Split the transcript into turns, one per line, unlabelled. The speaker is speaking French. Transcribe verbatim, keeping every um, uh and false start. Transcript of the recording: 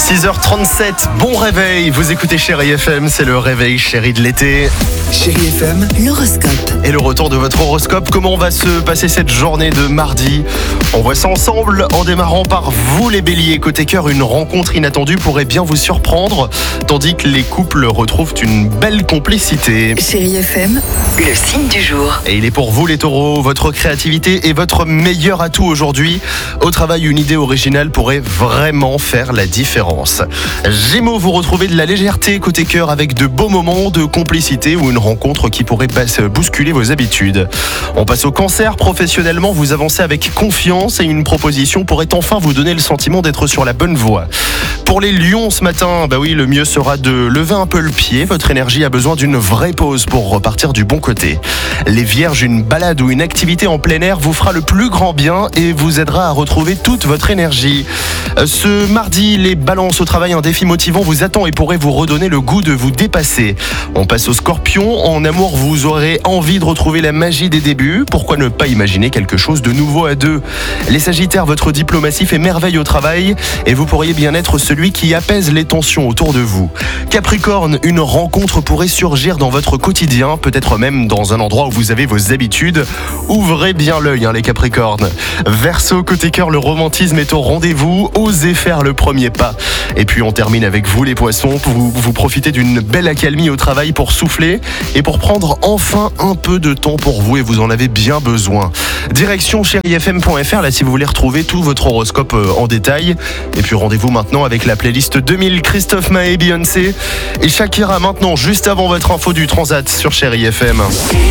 six heures trente-sept, bon réveil, vous écoutez Chérie F M, c'est le réveil chéri de l'été.
Chérie F M,
l'horoscope.
Et le retour de votre horoscope, comment va se passer cette journée de mardi? On voit ça ensemble en démarrant par vous les béliers. Côté cœur, une rencontre inattendue pourrait bien vous surprendre, tandis que les couples retrouvent une belle complicité.
Chérie F M, le signe du jour.
Et il est pour vous les taureaux, votre créativité est votre meilleur atout aujourd'hui. Au travail, une idée originale pourrait vraiment faire la différence. Gémeaux, vous retrouvez de la légèreté côté cœur avec de beaux moments de complicité ou une rencontre qui pourrait bousculer vos habitudes. On passe au cancer, professionnellement, vous avancez avec confiance et une proposition pourrait enfin vous donner le sentiment d'être sur la bonne voie. Pour les lions ce matin, bah oui, le mieux sera de lever un peu le pied. Votre énergie a besoin d'une vraie pause pour repartir du bon côté. Les vierges, une balade ou une activité en plein air vous fera le plus grand bien et vous aidera à retrouver toute votre énergie. Ce mardi, les balances, au travail, un défi motivant vous attend et pourrait vous redonner le goût de vous dépasser. On passe aux scorpions. En amour, vous aurez envie de retrouver la magie des débuts. Pourquoi ne pas imaginer quelque chose de nouveau à deux? Les sagittaires, votre diplomatie fait merveille au travail et vous pourriez bien être celui qui apaise les tensions autour de vous. Capricorne, une rencontre pourrait surgir dans votre quotidien, peut-être même dans un endroit où vous avez vos habitudes. Ouvrez bien l'œil, hein, les Capricornes. Verseau, côté cœur, le romantisme est au rendez-vous. Osez faire le premier pas. Et puis on termine avec vous les poissons. Vous, vous profitez d'une belle accalmie au travail pour souffler et pour prendre enfin un peu de temps pour vous, et vous en avez bien besoin. Direction chérie f m point f r, là si vous voulez retrouver tout votre horoscope en détail. Et puis rendez-vous maintenant avec la playlist deux mille, Christophe Maé, Beyoncé et Shakira maintenant, juste avant votre info du Transat sur Chérie F M.